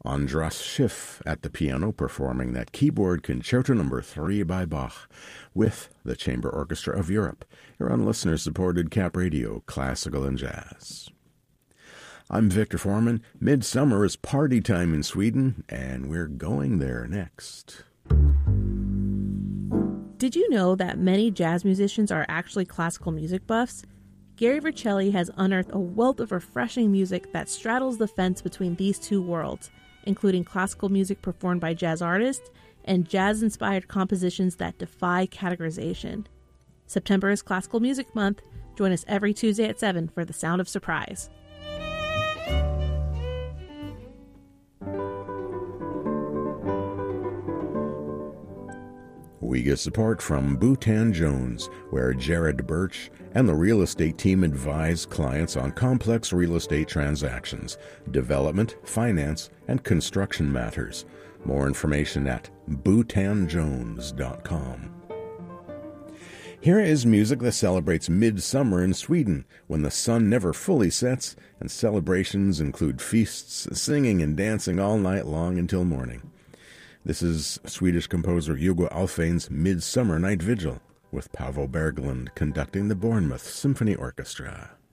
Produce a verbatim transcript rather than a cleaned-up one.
Andras Schiff at the piano performing that keyboard concerto number three by Bach with the Chamber Orchestra of Europe. You're on listener-supported Cap Radio, Classical and Jazz. I'm Victor Foreman. Midsummer is party time in Sweden, and we're going there next. Did you know that many jazz musicians are actually classical music buffs? Gary Vercelli has unearthed a wealth of refreshing music that straddles the fence between these two worlds, including classical music performed by jazz artists and jazz-inspired compositions that defy categorization. September is Classical Music Month. Join us every Tuesday at seven for The Sound of Surprise. We get support from Bhutan Jones, where Jared Birch and the real estate team advise clients on complex real estate transactions, development, finance, and construction matters. More information at bhutan jones dot com. Here is music that celebrates midsummer in Sweden, when the sun never fully sets, and celebrations include feasts, singing and dancing all night long until morning. This is Swedish composer Hugo Alfvén's Midsummer Night Vigil, with Paavo Berglund conducting the Bournemouth Symphony Orchestra.